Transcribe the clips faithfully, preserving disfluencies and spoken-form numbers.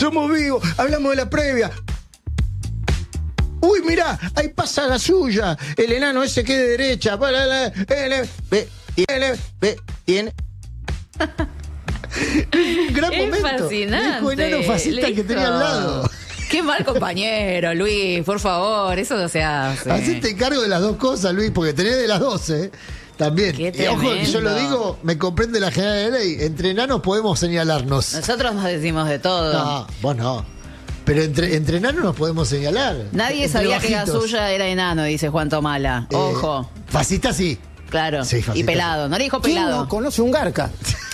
somos vivos, hablamos de la previa. Uy, mirá, ahí pasa la suya. El enano ese que de derecha. Ve, tiene, ve, tiene. Un gran es momento. Fascinante. Dijo enano fascista Listo. que tenía al lado. Qué mal compañero, Luis, por favor, eso no se hace. Hacete cargo de las dos cosas, Luis, porque tenés de las dos, ¿eh? También. Qué Y ojo, que yo lo tremendo. digo, me comprende la general de ley. Entre enanos podemos señalarnos. Nosotros nos decimos de todo. No, vos no. Pero entre, entre enanos nos podemos señalar. Nadie Entre sabía que la bajitos. suya era enano, dice Juan Tomala. Eh, Ojo. Fascista sí. Claro. Sí, fascista, y pelado. No le dijo ¿Quién pelado. no conoce un garca?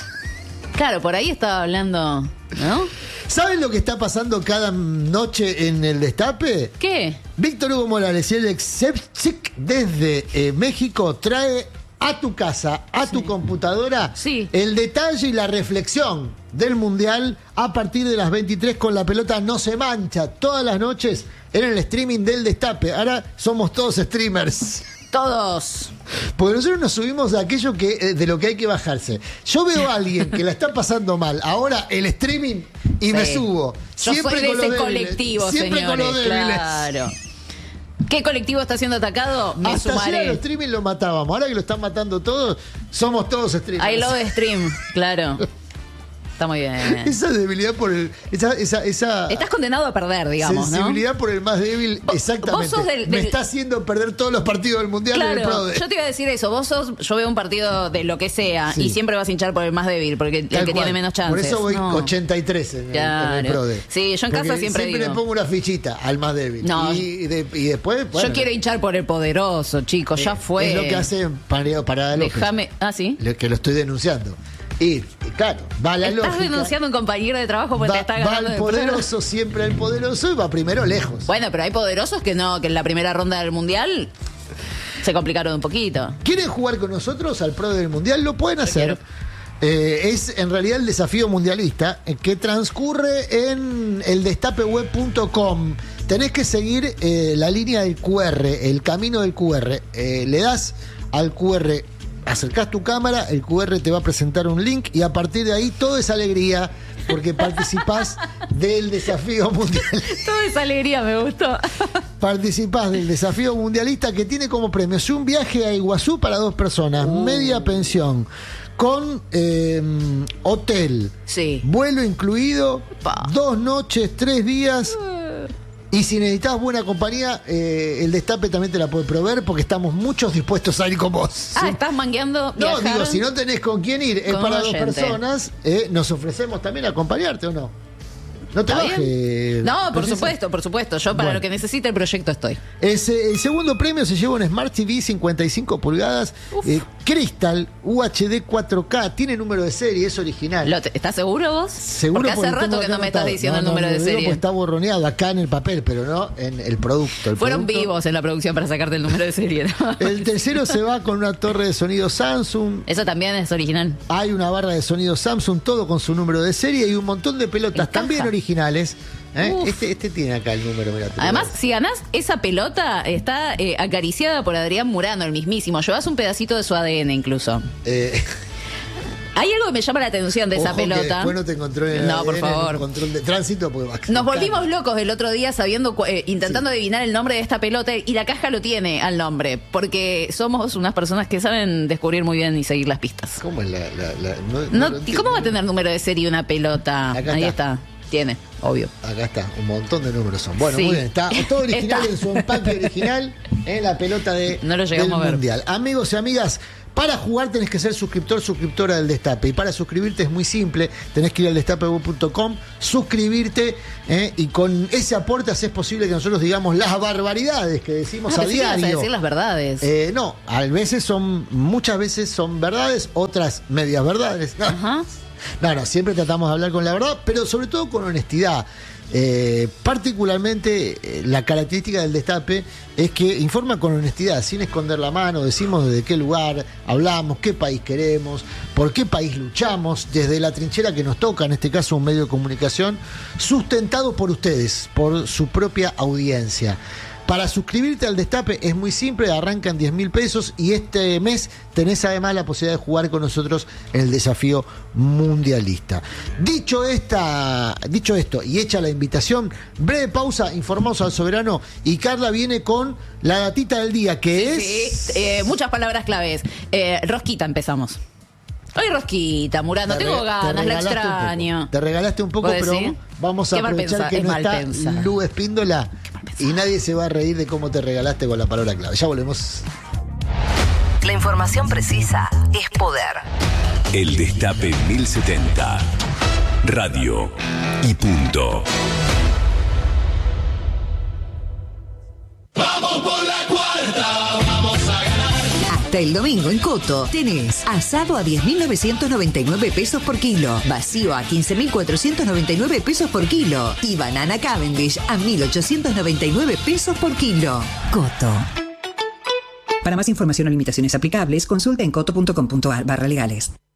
Claro, por ahí estaba hablando, ¿no? ¿Saben lo que está pasando cada noche en el Destape? ¿Qué? Víctor Hugo Morales y el Excepsic desde eh, México trae a tu casa, a tu computadora, Sí. el detalle y la reflexión del Mundial a partir de las veintitrés con La Pelota No Se Mancha, todas las noches en el streaming del Destape. Ahora somos todos streamers. Todos. Porque nosotros nos subimos a aquello que, eh, de lo que hay que bajarse. Yo veo a alguien que la está pasando mal, ahora el streaming, y Sí. me subo. Yo Siempre soy de con los ese débiles. colectivo, Siempre señores. con los débiles. Claro. ¿Qué colectivo está siendo atacado? Me Hasta ayer sumaré. los streaming lo matábamos. Ahora que lo están matando todos, somos todos streamers. I love stream, claro. Está muy bien. Esa debilidad por el. Esa, esa, esa Estás condenado a perder, digamos, ¿no? sensibilidad por el más débil, Vos- exactamente. vos sos del- Me del- está haciendo perder todos los partidos del mundial en el Claro, PRODE. yo te iba a decir eso. Vos sos, yo veo un partido de lo que sea Sí. y siempre vas a hinchar por el más débil, porque el Tal que cual. tiene menos chances. Por eso voy No. ochenta y tres en, el- en el Claro. PRODE. Sí, yo en Porque casa siempre Siempre digo. le pongo una fichita al más débil. No. Y, de- y después. bueno, Yo quiero hinchar por el poderoso, chicos. Ya eh, fue. Es lo que hace Parado Parada López. Déjame. Ah, sí. Lo que lo estoy denunciando. Y, y claro, va la Estás lógica. denunciando a un compañero de trabajo porque Va, te está va ganando el de poderoso, siempre el poderoso, y va primero lejos. Bueno, pero hay poderosos que no, que en la primera ronda del mundial se complicaron un poquito. ¿Quieren jugar con nosotros al Pro del Mundial? Lo pueden hacer. quiero. Eh, es en realidad el desafío mundialista eh, que transcurre en el destape web punto com. Tenés que seguir eh, la línea del Q R, el camino del Q R. Eh, le das al Q R, acercás tu cámara, el Q R te va a presentar un link y a partir de ahí todo es alegría porque participás del desafío mundial. Toda esa alegría me gustó. Participás del desafío mundialista que tiene como premios un viaje a Iguazú para dos personas, media pensión, con eh, hotel, Sí. vuelo incluido, Pa. dos noches, tres días. Y si necesitas buena compañía, eh, el Destape también te la puede proveer porque estamos muchos dispuestos a ir con vos. Ah, ¿sí? estás mangueando. No, viajar. digo, si no tenés con quién ir, es con para un dos oyente. personas, eh, nos ofrecemos también acompañarte o no. No te ¿Está baje. bien? No, por Precisa. supuesto, por supuesto. Yo para Bueno. lo que necesite el proyecto estoy. Ese- el segundo premio se lleva un Smart T V cincuenta y cinco pulgadas, eh, Crystal U H D cuatro K, tiene número de serie, es original. Lo te- ¿Estás seguro vos? Seguro Porque hace porque rato tengo que acá no me estás anotado. diciendo No, el no, número no de lo digo serie. porque está borroneado acá en el papel, pero no en el producto. El Fueron producto- vivos en la producción para sacarte el número de serie, ¿no? El tercero se va con una torre de sonido Samsung. Eso también es original. Hay una barra de sonido Samsung, todo con su número de serie y un montón de pelotas En también caja. originales. ¿eh? Uf. Este, este tiene acá el número, mirá, te lo Además, doy. si ganás, esa pelota está eh, acariciada por Adrián Murano, el mismísimo. Llevas un pedacito de su A D N incluso. Eh, Hay algo que me llama la atención de esa ojo que pelota. después no te encontró en el No, por A D N, en favor. un control de tránsito porque va a Nos buscar. volvimos locos el otro día sabiendo, cu- eh, intentando adivinar el nombre de esta pelota y la caja lo tiene al nombre, porque somos unas personas que saben descubrir muy bien y seguir las pistas. ¿Cómo es la, la- la- no- no No, lo ¿y entiendo. cómo va a tener número de serie una pelota? Acá Ahí está. está. Tiene, obvio. Acá está, un montón de números son. Bueno, Sí. muy bien, está todo original Está. en su empaque original en la pelota de, No lo llegamos del a ver. Mundial. Amigos y amigas, para jugar tenés que ser suscriptor, suscriptora del Destape. Y para suscribirte es muy simple, tenés que ir al destape web punto com, suscribirte, eh, y con ese aporte haces posible que nosotros digamos las barbaridades que decimos No, a pensé que ibas a diario. decir las verdades. Eh, no, a veces son, muchas veces son verdades, otras medias verdades. No, Ajá. no, no, siempre tratamos de hablar con la verdad, pero sobre todo con honestidad. Eh, particularmente eh, la característica del Destape es que informa con honestidad, sin esconder la mano, decimos desde qué lugar hablamos, qué país queremos, por qué país luchamos, desde la trinchera que nos toca, en este caso un medio de comunicación, sustentado por ustedes, por su propia audiencia. Para suscribirte al Destape es muy simple, arrancan diez mil pesos y este mes tenés además la posibilidad de jugar con nosotros en el desafío mundialista. Dicho, esta, dicho esto y hecha la invitación, breve pausa, informamos al soberano y Carla viene con la datita del día que es... Sí, eh, muchas palabras claves. Eh, rosquita empezamos. Hoy rosquita, Murano, Te tengo re- ganas, te la regalaste un extraño. poco. Te regalaste un poco, ¿Vos pero decís? vamos a Qué mal aprovechar pensa- que es no mal está pensar. Lu Espíndola mal y nadie se va a reír de cómo te regalaste con la palabra clave. Ya volvemos. La información precisa es poder. El Destape mil setenta. Radio y punto. Hasta el domingo en Coto tenés asado a diez mil novecientos noventa y nueve pesos por kilo, vacío a quince mil cuatrocientos noventa y nueve pesos por kilo y banana Cavendish a mil ochocientos noventa y nueve pesos por kilo. Coto. Para más información o limitaciones aplicables, consulta en coto punto com punto ar barra legales.